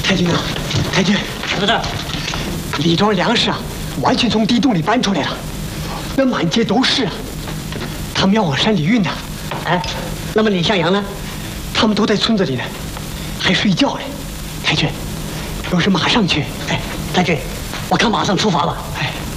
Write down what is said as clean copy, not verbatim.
太君啊，太君， 什么事？ 李庄粮食啊，完全从地洞里搬出来了，那满街都是啊。他们要往山里运呢。 哎，那么李向阳呢？ 他们都在村子里呢，还睡觉呢。太君，要是马上去， 哎，太君，我看马上出发吧。 哎。